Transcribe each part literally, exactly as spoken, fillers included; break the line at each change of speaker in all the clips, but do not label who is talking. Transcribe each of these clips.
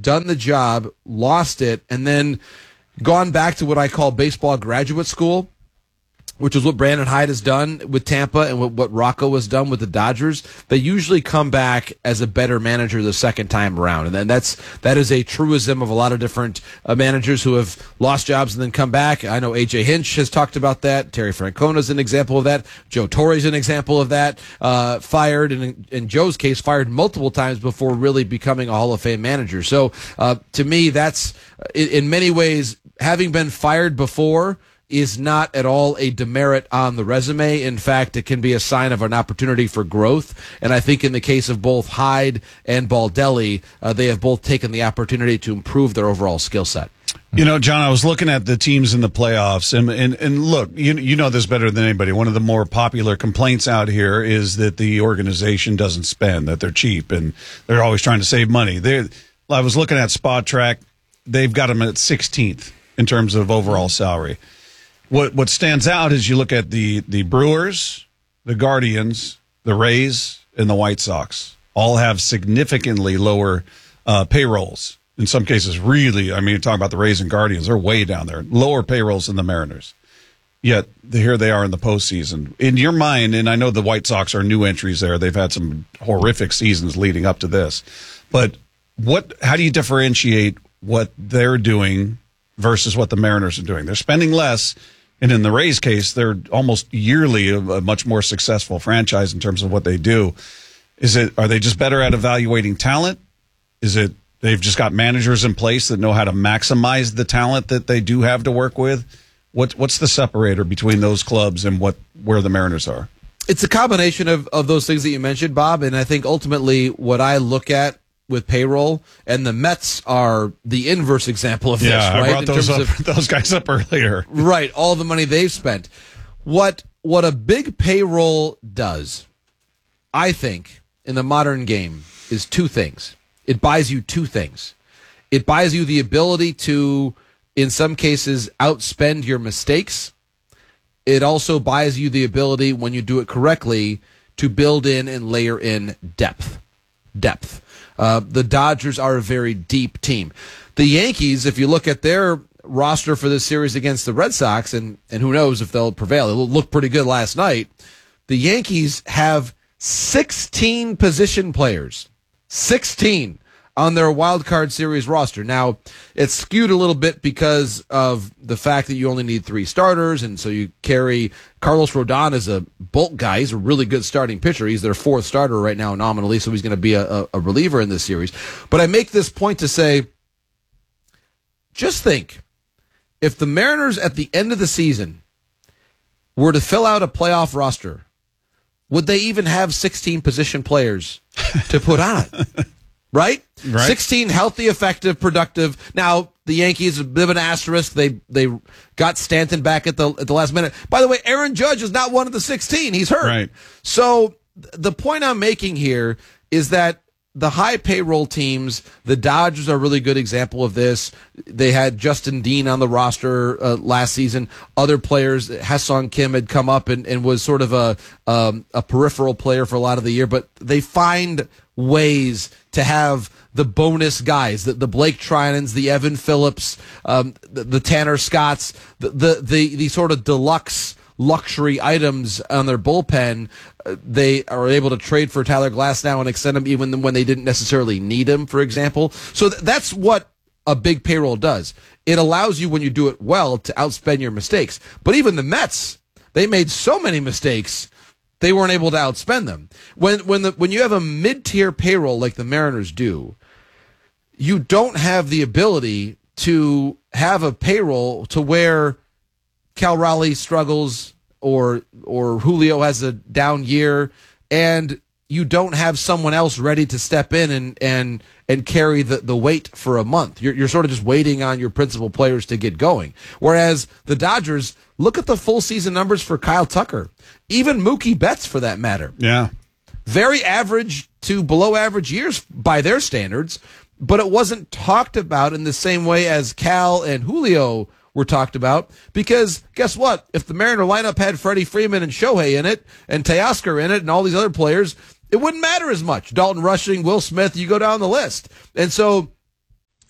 done the job, lost it, and then gone back to what I call baseball graduate school, which is what Brandon Hyde has done with Tampa and what, what Rocco has done with the Dodgers. They usually come back as a better manager the second time around. And then that's, that is a truism of a lot of different uh, managers who have lost jobs and then come back. I know A J Hinch has talked about that. Terry Francona is an example of that. Joe Torre is an example of that. Uh, fired, and in, in Joe's case, fired multiple times before really becoming a Hall of Fame manager. So uh, to me, that's in, in many ways, having been fired before is not at all a demerit on the resume. In fact, it can be a sign of an opportunity for growth. And I think in the case of both Hyde and Baldelli, uh, they have both taken the opportunity to improve their overall skill set.
You know, John, I was looking at the teams in the playoffs, and, and, and look, you, you know this better than anybody. One of the more popular complaints out here is that the organization doesn't spend, that they're cheap, and they're always trying to save money. They're, I was looking at Spot Track. They've got them at sixteenth in terms of overall salary. What what stands out is you look at the, the Brewers, the Guardians, the Rays, and the White Sox. All have significantly lower uh, payrolls. In some cases, really, I mean, you're talking about the Rays and Guardians. They're way down there. Lower payrolls than the Mariners. Yet, here they are in the postseason. In your mind, and I know the White Sox are new entries there. They've had some horrific seasons leading up to this. But what? how do you differentiate what they're doing versus what the Mariners are doing? They're spending less. And in the Rays case, they're almost yearly a, a much more successful franchise in terms of what they do. Is it? Are they just better at evaluating talent? Is it they've just got managers in place that know how to maximize the talent that they do have to work with? What What's the separator between those clubs and what where the Mariners are?
It's a combination of, of those things that you mentioned, Bob. And I think ultimately what I look at with payroll, and the Mets are the inverse example of this,
yeah,
right?
I brought
in
those,
terms
up,
of,
those guys up earlier.
Right, all the money they've spent. What what a big payroll does, I think, in the modern game is two things. It buys you two things. It buys you the ability to, in some cases, outspend your mistakes. It also buys you the ability, when you do it correctly, to build in and layer in depth. Depth. Uh, the Dodgers are a very deep team. The Yankees, if you look at their roster for this series against the Red Sox, and, and who knows if they'll prevail, it looked pretty good last night. The Yankees have sixteen position players, sixteen on their wild card series roster. Now, it's skewed a little bit because of the fact that you only need three starters, and so you carry Carlos Rodon as a bulk guy. He's a really good starting pitcher. He's their fourth starter right now nominally, so he's going to be a, a, a reliever in this series. But I make this point to say, just think, if the Mariners at the end of the season were to fill out a playoff roster, would they even have sixteen position players to put on it? Right?
Right?
sixteen healthy, effective, productive. Now, the Yankees, a bit of an asterisk. They they got Stanton back at the at the last minute. By the way, Aaron Judge is not one of the sixteen. He's hurt.
Right.
So the point I'm making here is that the high payroll teams, the Dodgers are a really good example of this. They had Justin Dean on the roster uh, last season. Other players, Ha-Seong Kim had come up and, and was sort of a um, a peripheral player for a lot of the year, but they find ways to have the bonus guys, the, the Blake Trinans, the Evan Phillips, um, the, the Tanner Scotts, the, the, the, the sort of deluxe luxury items on their bullpen. Uh, they are able to trade for Tyler Glasnow and extend him even when they didn't necessarily need him, for example. So th- that's what a big payroll does. It allows you, when you do it well, to outspend your mistakes. But even the Mets, they made so many mistakes, they weren't able to outspend them. When when the when you have a mid-tier payroll like the Mariners do, you don't have the ability to have a payroll to where Cal Raleigh struggles or or Julio has a down year, and you don't have someone else ready to step in and and and carry the, the weight for a month. You're you're sort of just waiting on your principal players to get going. Whereas the Dodgers, look at the full season numbers for Kyle Tucker, even Mookie Betts for that matter.
Yeah.
Very average to below average years by their standards, but it wasn't talked about in the same way as Cal and Julio were talked about, because guess what? If the Mariner lineup had Freddie Freeman and Shohei in it and Teoscar in it and all these other players, it wouldn't matter as much. Dalton Rushing, Will Smith, you go down the list. And so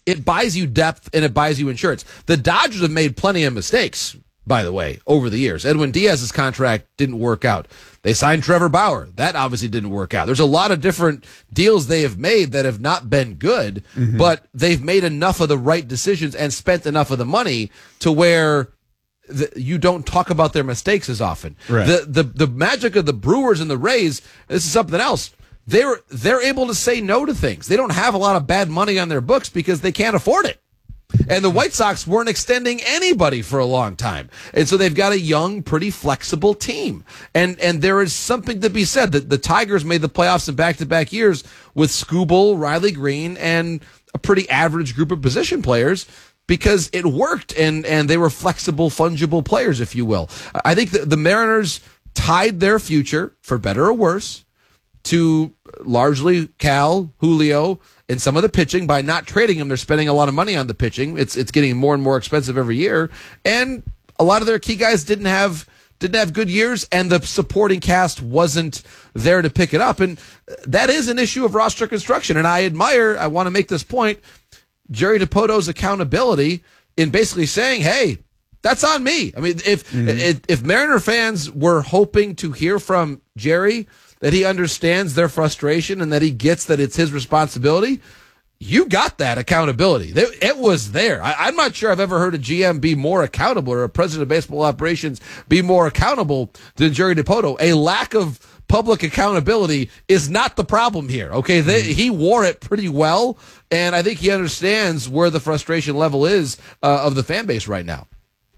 it buys you depth and it buys you insurance. The Dodgers have made plenty of mistakes, by the way, over the years. Edwin Diaz's contract didn't work out. They signed Trevor Bauer. That obviously didn't work out. There's a lot of different deals they have made that have not been good, mm-hmm. but they've made enough of the right decisions and spent enough of the money to where the, you don't talk about their mistakes as often.
Right.
The, the the magic of the Brewers and the Rays, this is something else. They're they're able to say no to things. They don't have a lot of bad money on their books because they can't afford it. And the White Sox weren't extending anybody for a long time. And so they've got a young, pretty flexible team. And and there is something to be said that the Tigers made the playoffs in back-to-back years with Skubal, Riley Green, and a pretty average group of position players because it worked, and, and they were flexible, fungible players, if you will. I think the, the Mariners tied their future, for better or worse, to largely Cal, Julio, and some of the pitching. By not trading him, they're spending a lot of money on the pitching. It's it's getting more and more expensive every year, and a lot of their key guys didn't have didn't have good years, and the supporting cast wasn't there to pick it up. And that is an issue of roster construction. And I admire, I want to make this point, Jerry DiPoto's accountability in basically saying, "Hey, that's on me." I mean, if mm-hmm. if, if Mariner fans were hoping to hear from Jerry that he understands their frustration and that he gets that it's his responsibility, you got that accountability. It was there. I'm not sure I've ever heard a G M be more accountable or a president of baseball operations be more accountable than Jerry DiPoto. A lack of public accountability is not the problem here. Okay, they, he wore it pretty well, and I think he understands where the frustration level is uh, of the fan base right now.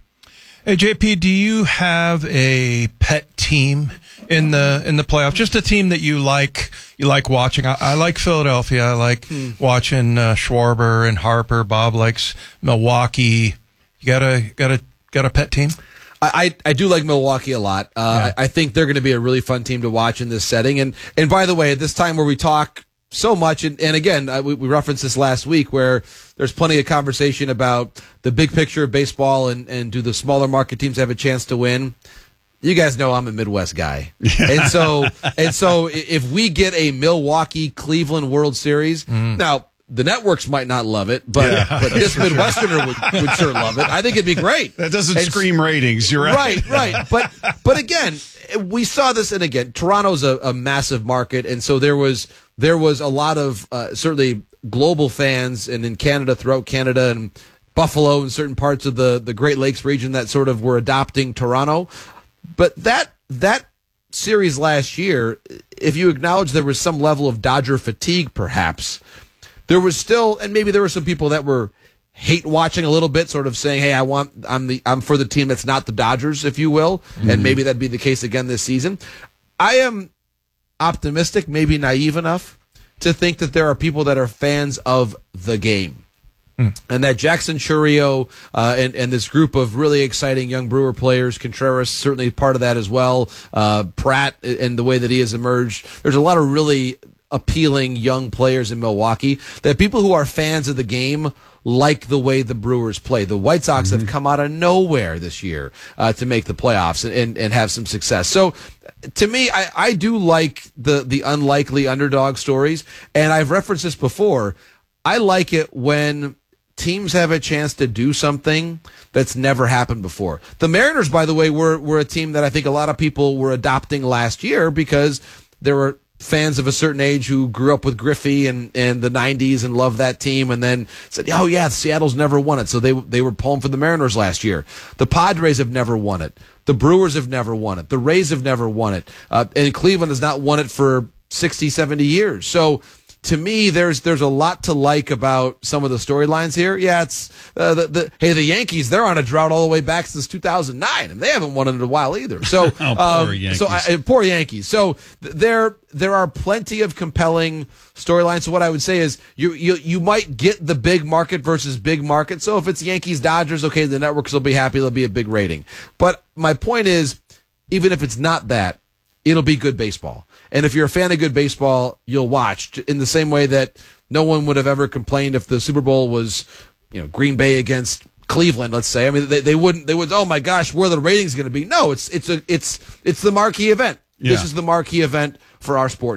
Hey, J P, do you have a pet team in the in the playoffs? Just a team that you like you like watching. I, I like Philadelphia. I like hmm. watching uh, Schwarber and Harper. Bob likes Milwaukee. You got a got a got a pet team?
I, I do like Milwaukee a lot. Uh, yeah. I, I think they're going to be a really fun team to watch in this setting. And and by the way, at this time where we talk so much, and, and again, uh, we, we referenced this last week, where there's plenty of conversation about the big picture of baseball and, and do the smaller market teams have a chance to win. You guys know I'm a Midwest guy. and so and so if we get a Milwaukee Cleveland World Series, mm. now the networks might not love it, but, yeah. but this Midwesterner would, would sure love it. I think it'd be great.
That doesn't
and,
scream ratings. You're right.
Right, right. But but again, we saw this, and again, Toronto's a, a massive market, and so there was there was a lot of uh, certainly global fans, and in Canada, throughout Canada, and Buffalo, and certain parts of the, the Great Lakes region that sort of were adopting Toronto. But that that series last year, if you acknowledge there was some level of Dodger fatigue, perhaps, there was still, and maybe there were some people that were hate watching a little bit, sort of saying, "Hey, I want, I'm the, I'm for the team that's not the Dodgers," if you will, mm-hmm. and maybe that'd be the case again this season. I am optimistic, maybe naive enough to think that there are people that are fans of the game. Mm. And that Jackson Chourio uh, and, and this group of really exciting young Brewer players, Contreras certainly part of that as well, uh, Pratt and the way that he has emerged. There's a lot of really appealing young players in Milwaukee, that people who are fans of the game like the way the Brewers play. The White Sox mm-hmm. have come out of nowhere this year uh, to make the playoffs and, and, and have some success. So to me, I, I do like the, the unlikely underdog stories, and I've referenced this before. I like it when teams have a chance to do something that's never happened before. The Mariners, by the way, were, were a team that I think a lot of people were adopting last year because there were fans of a certain age who grew up with Griffey and, and the nineties and loved that team, and then said, "Oh yeah, Seattle's never won it," so they they were pulling for the Mariners last year. The Padres have never won it. The Brewers have never won it. The Rays have never won it. Uh, and Cleveland has not won it for sixty, seventy years. So to me, there's there's a lot to like about some of the storylines here. Yeah, it's uh, the, the hey the Yankees, they're on a drought all the way back since two thousand nine, and they haven't won it in a while either. So
oh,
um,
poor Yankees.
so I, poor Yankees. So th- there there are plenty of compelling storylines. So what I would say is you you you might get the big market versus big market. So if it's Yankees Dodgers, okay, the networks will be happy. There'll be a big rating. But my point is, even if it's not that, it'll be good baseball. And if you're a fan of good baseball, you'll watch in the same way that no one would have ever complained if the Super Bowl was, you know, Green Bay against Cleveland, let's say. I mean, they, they wouldn't, they would, oh my gosh, where are the ratings going to be? No, it's, it's a, it's, it's the marquee event. Yeah. This is the marquee event for our sport now.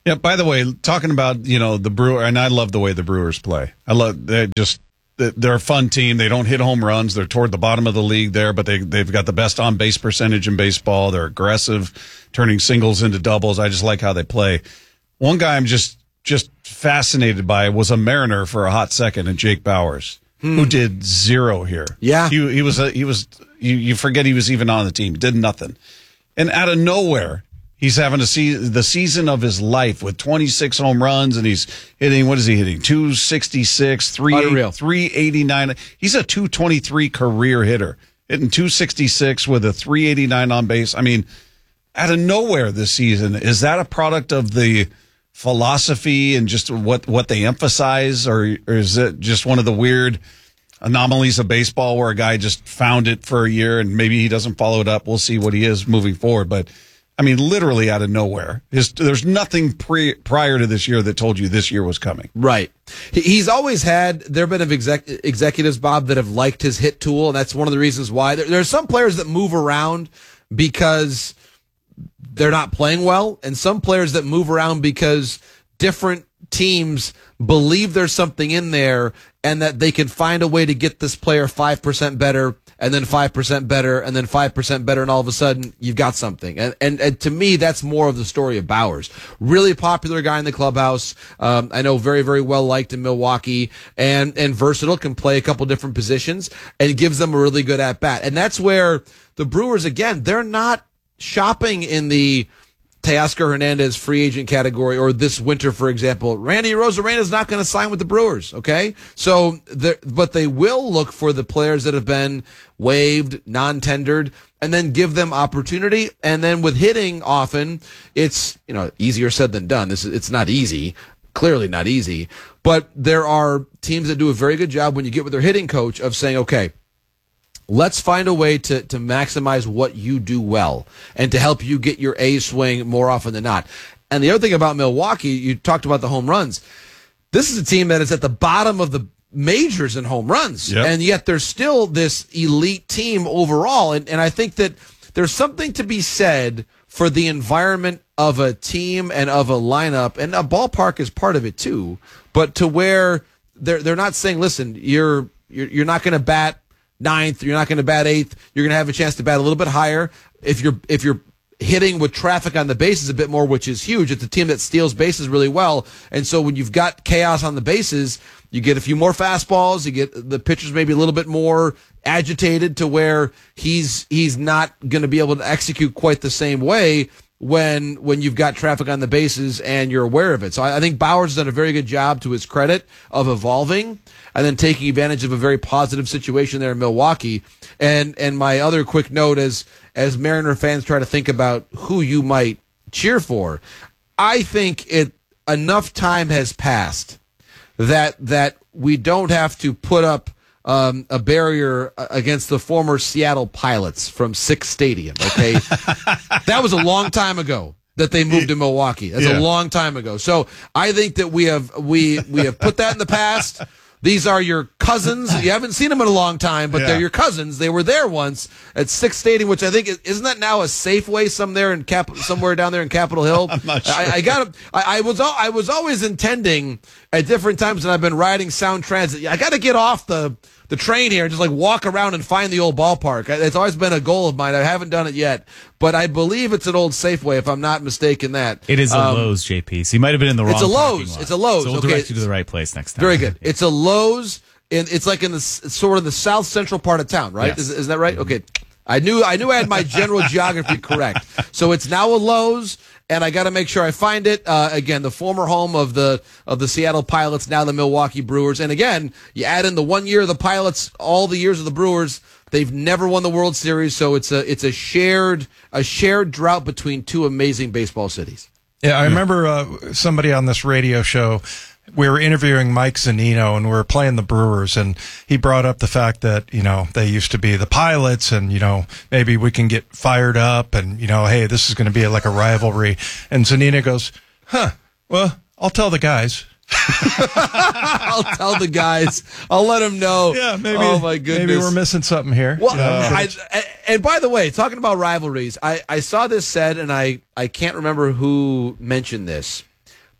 Yeah, by the way, talking about, you know, the Brewer, and I love the way the Brewers play. I love, they're just, they're a fun team. They don't hit home runs. They're toward the bottom of the league there, but they, they've got the best on-base percentage in baseball. They're aggressive, turning singles into doubles. I just like how they play. One guy I'm just, just fascinated by was a Mariner for a hot second, and Jake Bauers, hmm. who did zero here.
Yeah.
He, he was, a, he was, you, you forget he was even on the team. Did nothing. And out of nowhere, he's having to see the season of his life with twenty-six home runs, and he's hitting, what is he hitting? two sixty-six, three eighty-nine. He's a two twenty-three career hitter, hitting two sixty-six with a three eighty-nine on base. I mean, out of nowhere this season. Is that a product of the philosophy and just what, what they emphasize, or, or is it just one of the weird anomalies of baseball where a guy just found it for a year and maybe he doesn't follow it up? We'll see what he is moving forward, but I mean, literally out of nowhere. His, there's nothing pre, prior to this year that told you this year was coming.
Right. He, he's always had, there have been exec, executives, Bob, that have liked his hit tool, and that's one of the reasons why. There, there are some players that move around because they're not playing well, and some players that move around because different teams believe there's something in there and that they can find a way to get this player five percent better, and then five percent better, and then five percent better, and all of a sudden, you've got something. And, and, and to me, that's more of the story of Bauers. Really popular guy in the clubhouse. Um, I know very, very well liked in Milwaukee, and, and versatile, can play a couple different positions, and gives them a really good at-bat. And that's where the Brewers, again, they're not shopping in the Teoscar Hernandez free agent category, or this winter, for example. Randy Arozarena is not going to sign with the Brewers, okay? So, but they will look for the players that have been waived, non-tendered, and then give them opportunity. And then with hitting, often, it's, you know, easier said than done. This is, it's not easy. Clearly not easy. But there are teams that do a very good job when you get with their hitting coach of saying, okay, let's find a way to, to maximize what you do well and to help you get your A swing more often than not. And the other thing about Milwaukee, you talked about the home runs. This is a team that is at the bottom of the majors in home runs. Yep. And yet there's still this elite team overall. And, and I think that there's something to be said for the environment of a team and of a lineup. And a ballpark is part of it too. But to where they're, they're not saying, listen, you're, you're, you're not going to bat ninth, you're not going to bat eighth, you're going to have a chance to bat a little bit higher. If you're if you're hitting with traffic on the bases a bit more, which is huge, it's a team that steals bases really well. And so when you've got chaos on the bases, you get a few more fastballs, you get the pitcher's maybe a little bit more agitated to where he's he's not going to be able to execute quite the same way when when you've got traffic on the bases and you're aware of it. So I, I think Bauers has done a very good job, to his credit, of evolving and then taking advantage of a very positive situation there in Milwaukee. And and my other quick note, as as Mariner fans try to think about who you might cheer for, I think it enough time has passed that that we don't have to put up Um, a barrier against the former Seattle Pilots from Sick Stadium, okay? That was a long time ago that they moved to Milwaukee. That's yeah. a long time ago. So I think that we have we we have put that in the past. These are your cousins. You haven't seen them in a long time, but yeah. they're your cousins. They were there once at Sick Stadium, which I think is, isn't that now a Safeway some there in Cap, somewhere down there in Capitol Hill?
I'm not sure.
I, I got. I, I was. I was always intending at different times when I've been riding Sound Transit. I got to get off the. the train here and just like walk around and find the old ballpark. It's always been a goal of mine. I haven't done it yet, but I believe it's an old Safeway, if I'm not mistaken. That
it is a
um,
Lowe's, J P. So you might have been in the wrong.
It's a Lowe's. It's a Lowe's.
So we'll
okay.
direct you to the right place next time.
Very good. It's a Lowe's, and it's like in the sort of the south central part of town, right?
Yes.
Is, is that right? Okay. I knew I knew I had my general geography correct. So it's now a Lowe's, and I got to make sure I find it. Uh, again, the former home of the of the Seattle Pilots, now the Milwaukee Brewers. And again, you add in the one year of the Pilots, all the years of the Brewers, they've never won the World Series. So it's a it's a shared a shared drought between two amazing baseball cities.
Yeah, I remember uh, somebody on this radio show. We were interviewing Mike Zunino, and we were playing the Brewers, and he brought up the fact that, you know, they used to be the Pilots, and, you know, maybe we can get fired up, and, you know, hey, this is going to be like a rivalry. And Zunino goes, huh, well, I'll tell the guys.
I'll tell the guys. I'll let them know.
Yeah, maybe.
Oh my goodness,
maybe we're missing something here.
Well,
yeah.
I, and by the way, talking about rivalries, I, I saw this said, and I, I can't remember who mentioned this.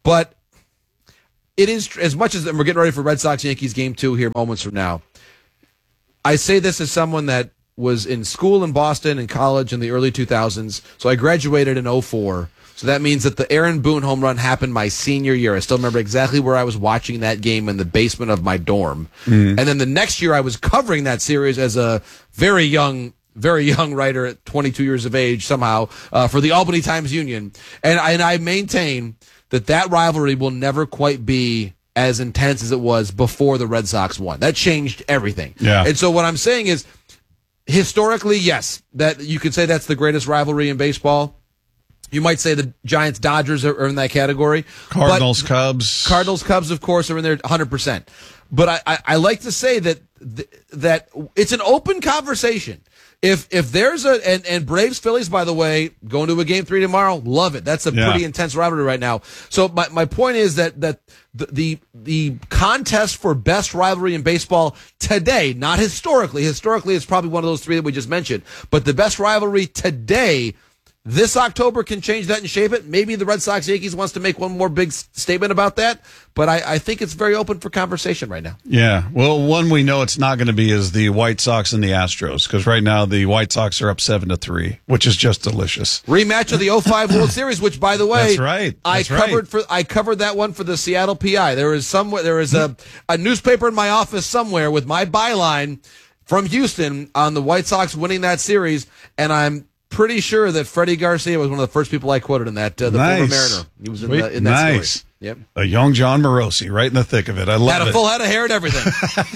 But it is, as much as we're getting ready for Red Sox-Yankees game two here moments from now, I say this as someone that was in school in Boston and college in the early two thousands. So I graduated in oh four. So that means that the Aaron Boone home run happened my senior year. I still remember exactly where I was watching that game in the basement of my dorm. Mm. And then the next year I was covering that series as a very young very young writer at twenty-two years of age somehow uh, for the Albany Times-Union. And I, and I maintain that that rivalry will never quite be as intense as it was before the Red Sox won. That changed everything.
Yeah.
And so what I'm saying is, historically, yes, that you could say that's the greatest rivalry in baseball. You might say the Giants-Dodgers are, are in that category.
Cardinals-Cubs.
Cardinals-Cubs, of course, are in there one hundred percent. But I, I, I like to say that th- that it's an open conversation. If if there's a and, and Braves Phillies, by the way, going to a game three tomorrow, love it. That's a
yeah.
pretty intense rivalry right now. So my, my point is that that the, the the contest for best rivalry in baseball today, not historically. Historically, it's probably one of those three that we just mentioned. But the best rivalry today, this October, can change that and shape it. Maybe the Red Sox Yankees wants to make one more big s- statement about that, but I, I think it's very open for conversation right now.
Yeah, well, one we know it's not going to be is the White Sox and the Astros, because right now the White Sox are up seven to three, which is just delicious.
Rematch of the oh five World Series, which, by the way,
that's right. That's
I covered
right.
for I covered that one for the Seattle P I. There is somewhere there is a a newspaper in my office somewhere with my byline from Houston on the White Sox winning that series, and I'm pretty sure that Freddie Garcia was one of the first people I quoted in that, uh, the
nice.
former Mariner. He was in, the, in that
nice.
story. Yep.
A young John Morosi, right in the thick of it. I love it.
Had a
it.
full head of hair and everything.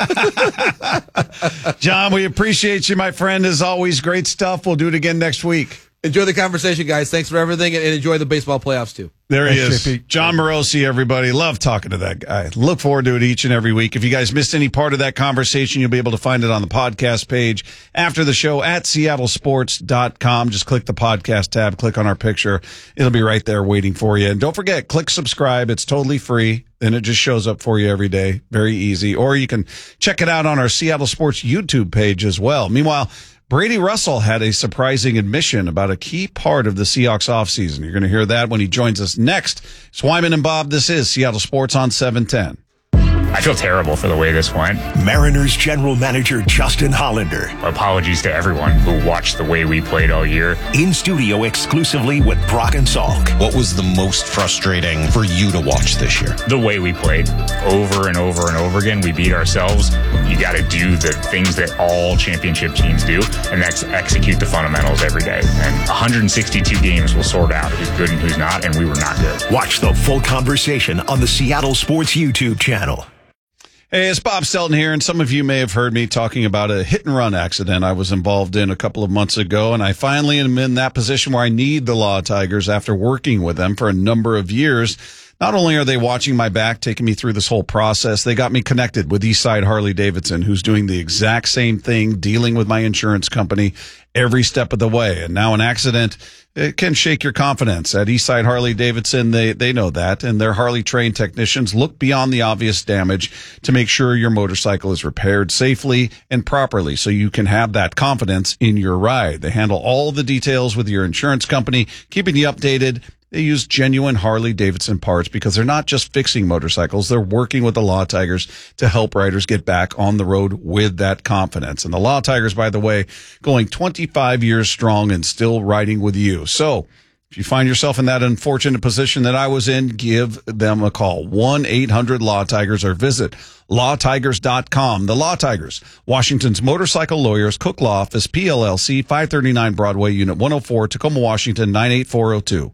John, we appreciate you, my friend. As always, great stuff. We'll do it again next week.
Enjoy the conversation, guys. Thanks for everything, and enjoy the baseball playoffs, too.
There he
Thanks,
is.
J P.
John Morosi, everybody. Love talking to that guy. Look forward to it each and every week. If you guys missed any part of that conversation, you'll be able to find it on the podcast page after the show at seattle sports dot com. Just click the podcast tab, click on our picture. It'll be right there waiting for you. And don't forget, click subscribe. It's totally free. And it just shows up for you every day. Very easy. Or you can check it out on our Seattle Sports YouTube page as well. Meanwhile, Brady Russell had a surprising admission about a key part of the Seahawks offseason. You're going to hear that when he joins us next. Swyman and Bob, this is Seattle Sports on seven ten.
I feel terrible for the way this went.
Mariners general manager Justin Hollander.
Apologies to everyone who watched the way we played all year.
In studio exclusively with Brock and Salk.
What was the most frustrating for you to watch this year?
The way we played over and over and over again. We beat ourselves. You got to do the things that all championship teams do, and that's execute the fundamentals every day. And one hundred sixty-two games will sort out who's good and who's not, and we were not good.
Watch the full conversation on the Seattle Sports YouTube channel.
Hey, it's Bob Stelton here, and some of you may have heard me talking about a hit-and-run accident I was involved in a couple of months ago, and I finally am in that position where I need the Law Tigers after working with them for a number of years. Not only are they watching my back, taking me through this whole process, they got me connected with Eastside Harley-Davidson, who's doing the exact same thing, dealing with my insurance company every step of the way. And now an accident, it can shake your confidence. At Eastside Harley-Davidson, they, they know that, and their Harley-trained technicians look beyond the obvious damage to make sure your motorcycle is repaired safely and properly so you can have that confidence in your ride. They handle all the details with your insurance company, keeping you updated. They use genuine Harley-Davidson parts because they're not just fixing motorcycles. They're working with the Law Tigers to help riders get back on the road with that confidence. And the Law Tigers, by the way, going twenty-five years strong and still riding with you. So if you find yourself in that unfortunate position that I was in, give them a call. one eight hundred law tigers or visit law tigers dot com. The Law Tigers, Washington's motorcycle lawyers, Cook Law Office, P L L C, five thirty-nine Broadway, Unit one oh four, Tacoma, Washington, nine eight four oh two.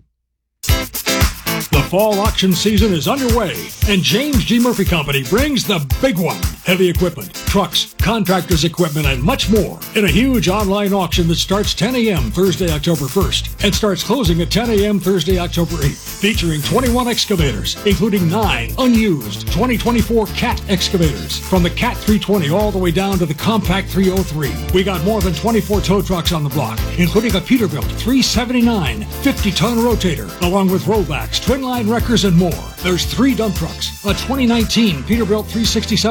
The fall auction season is underway, and James G. Murphy Company brings the big one. Heavy equipment, trucks, contractors' equipment, and much more in a huge online auction that starts ten a.m. Thursday, October first, and starts closing at ten a.m. Thursday, October eighth, featuring twenty-one excavators, including nine unused twenty twenty-four Cat excavators, from the Cat three twenty all the way down to the Compact three oh three. We got more than twenty-four tow trucks on the block, including a Peterbilt three seventy-nine fifty-ton rotator, along with rollbacks, twin line wreckers, and more. There's three dump trucks, a twenty nineteen Peterbilt three sixty-seven track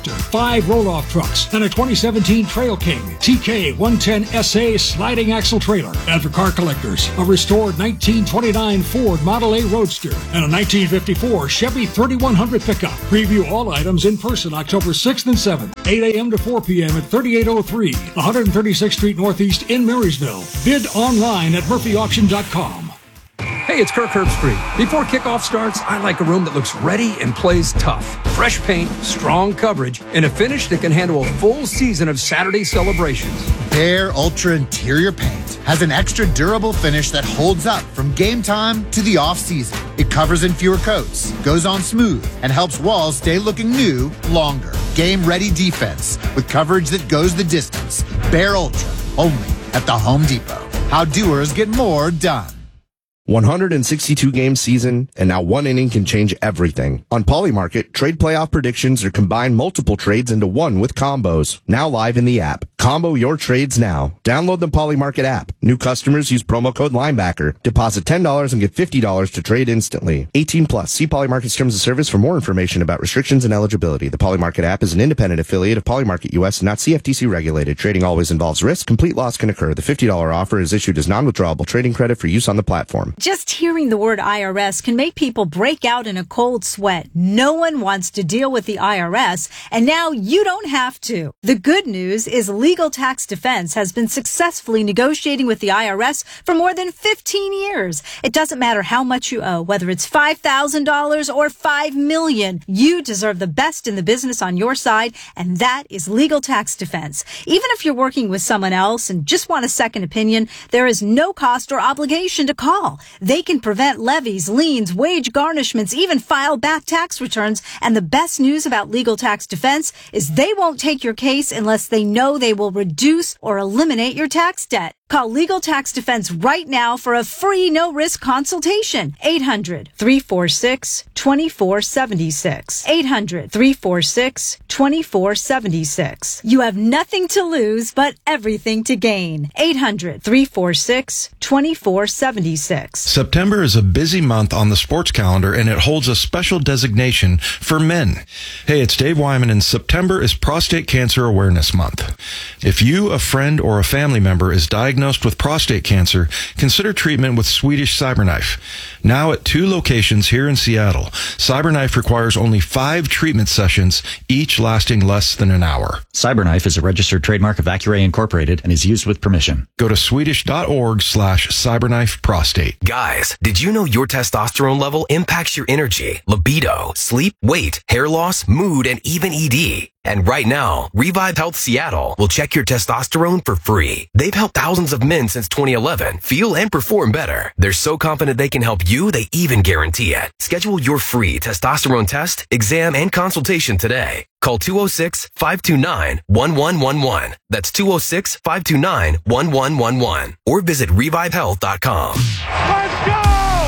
tractor, five roll-off trucks, and a twenty seventeen Trail King T K one ten S A sliding axle trailer. And for car collectors, a restored nineteen twenty-nine Ford Model A Roadster and a nineteen fifty-four Chevy thirty-one hundred pickup. Preview all items in person October sixth and seventh, eight a.m. to four p.m. at thirty-eight oh three, one thirty-sixth Street Northeast in Marysville. Bid online at murphy auction dot com.
Hey, it's Kirk Herbstreit. Before kickoff starts, I like a room that looks ready and plays tough. Fresh paint, strong coverage, and a finish that can handle a full season of Saturday celebrations.
Behr Ultra Interior Paint has an extra durable finish that holds up from game time to the off-season. It covers in fewer coats, goes on smooth, and helps walls stay looking new longer. Game-ready defense with coverage that goes the distance. Behr Ultra, only at the Home Depot. How doers get more done.
one hundred sixty-two game season, and now one inning can change everything. On Polymarket, trade playoff predictions are combine multiple trades into one with combos. Now live in the app. Combo your trades now. Download the Polymarket app. New customers use promo code Linebacker. Deposit ten dollars and get fifty dollars to trade instantly. eighteen plus. See Polymarket's terms of service for more information about restrictions and eligibility. The Polymarket app is an independent affiliate of Polymarket U S and not C F T C regulated. Trading always involves risk. Complete loss can occur. The fifty dollars offer is issued as non-withdrawable trading credit for use on the platform.
Just hearing the word I R S can make people break out in a cold sweat. No one wants to deal with the I R S, and now you don't have to. The good news is Legal Tax Defense has been successfully negotiating with the I R S for more than fifteen years. It doesn't matter how much you owe, whether it's five thousand dollars or five million dollars. You deserve the best in the business on your side, and that is Legal Tax Defense. Even if you're working with someone else and just want a second opinion, there is no cost or obligation to call. They can prevent levies, liens, wage garnishments, even file back tax returns. And the best news about Legal Tax Defense is they won't take your case unless they know they will reduce or eliminate your tax debt. Call Legal Tax Defense right now for a free no-risk consultation. eight hundred, three four six, two four seven six. eight hundred, three four six, two four seven six. You have nothing to lose but everything to gain. eight hundred, three four six, two four seven six.
September is a busy month on the sports calendar, and it holds a special designation for men. Hey, it's Dave Wyman, and September is Prostate Cancer Awareness Month. If you, a friend, or a family member is diagnosed with prostate cancer, consider treatment with Swedish CyberKnife. Now at two locations here in Seattle, CyberKnife requires only five treatment sessions, each lasting less than an hour.
CyberKnife is a registered trademark of Accuray Incorporated and is used with permission.
Go to swedish.org slash cyberknife prostate.
Guys, did you know your testosterone level impacts your energy, libido, sleep, weight, hair loss, mood, and even E D? And right now, Revive Health Seattle will check your testosterone for free. They've helped thousands of men since twenty eleven feel and perform better. They're so confident they can help you, they even guarantee it. Schedule your free testosterone test, exam, and consultation today. Call two oh six, five two nine, one one one one. That's two oh six, five two nine, one one one one. Or visit revive health dot com.
Let's go!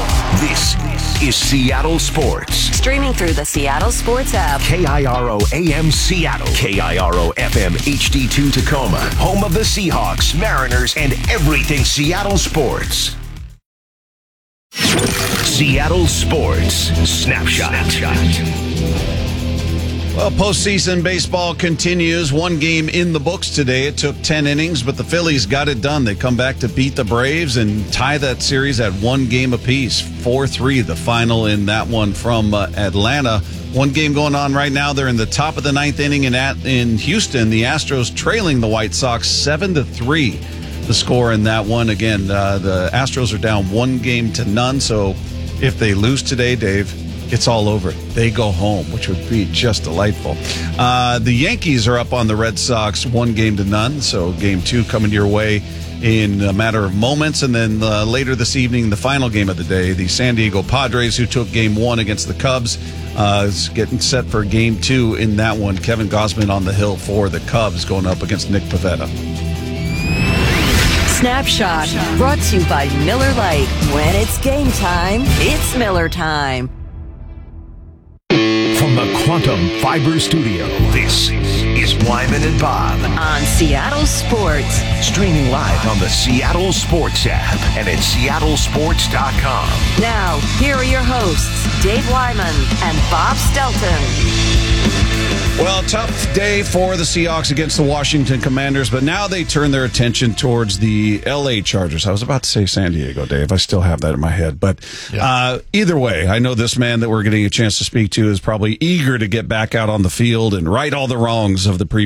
This is Seattle Sports.
Streaming through the Seattle Sports app.
K I R O A M Seattle. K I R O F M H D two Tacoma. Home of the Seahawks, Mariners, and everything Seattle sports. Seattle Sports Snapshot.
Well, postseason baseball continues. One game in the books today. It took ten innings, but the Phillies got it done. They come back to beat the Braves and tie that series at one game apiece. four three, the final in that one from uh, Atlanta. One game going on right now. They're in the top of the ninth inning in, at, in Houston. The Astros trailing the White Sox seven to three. The score in that one. Again, uh, the Astros are down one game to none. So if they lose today, Dave, it's all over. They go home, which would be just delightful. Uh, the Yankees are up on the Red Sox one game to none. So game two coming your way in a matter of moments. And then uh, later this evening, the final game of the day, the San Diego Padres, who took game one against the Cubs, uh, is getting set for game two in that one. Kevin Gausman on the hill for the Cubs going up against Nick Pivetta.
Snapshot brought to you by Miller Lite. When it's game time, it's Miller time.
From the Quantum Fiber Studio, this is Wyman and Bob.
On Seattle Sports.
Streaming live on the Seattle Sports app and at seattle sports dot com.
Now, here are your hosts, Dave Wyman and Bob Stelton.
Well, tough day for the Seahawks against the Washington Commanders, but now they turn their attention towards the L A Chargers. I was about to say San Diego, Dave. I still have that in my head. But uh, either way, I know this man that we're getting a chance to speak to is probably eager to get back out on the field and right all the wrongs of the previous